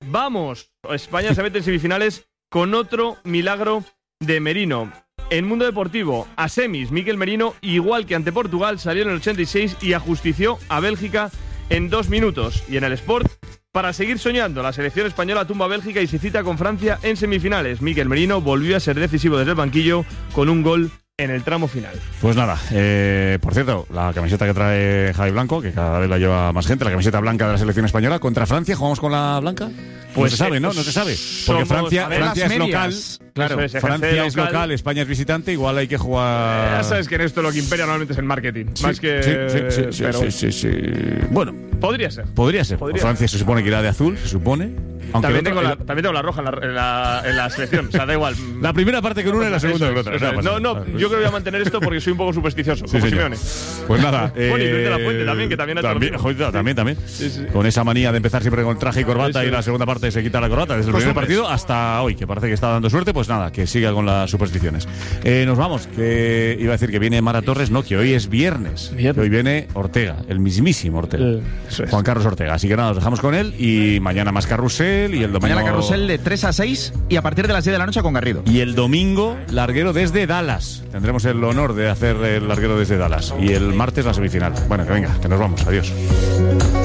Vamos, España se mete en semifinales con otro milagro de Merino. En Mundo Deportivo, a semis, Mikel Merino, igual que ante Portugal, salió en el 86 y ajustició a Bélgica en 2 minutos. Y en el Sport, para seguir soñando, la selección española tumba a Bélgica y se cita con Francia en semifinales. Mikel Merino volvió a ser decisivo desde el banquillo con un gol en el tramo final. Pues nada, por cierto, la camiseta que trae Javi Blanco, que cada vez la lleva más gente, la camiseta blanca de la selección española, contra Francia, ¿jugamos con la blanca? Pues no se sabe, ¿no? No se sabe. Porque Francia es local. Claro, Francia es local, España es visitante, igual hay que jugar... Ya sabes que en esto lo que impera normalmente es el marketing. Sí, más que... sí. Bueno. Podría ser. Francia se supone que irá de azul, se supone. Aunque también tengo la roja en la selección, o sea, da igual. La primera parte con una y la segunda con otra. No, yo creo que voy a mantener esto porque soy un poco supersticioso, como Simeone. Pues nada. Bueno, y de la Fuente también, que también ha hecho También. Sí. Con esa manía de empezar siempre con traje y corbata y la segunda parte se quita la corbata. Desde el primer partido hasta hoy, que parece que está dando suerte, pues nada, que siga con las supersticiones. Nos vamos, que iba a decir que viene Mara Torres, no, que hoy es viernes. Que hoy viene Ortega, el mismísimo Ortega. Juan Carlos Ortega. Así que nada, nos dejamos con él y mañana más carrusel y el domingo... Mañana carrusel de 3 a 6 y a partir de las 10 de la noche con Garrido. Y el domingo, larguero desde Dallas. Tendremos el honor de hacer el larguero desde Dallas. Y el martes la semifinal. Bueno, que venga, que nos vamos. Adiós.